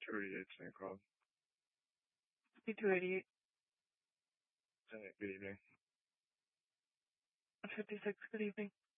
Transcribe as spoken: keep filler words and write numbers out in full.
two eighty-eight, Saint Cloud. fifty-two eighty-eight. Good evening. one fifty-six, good evening.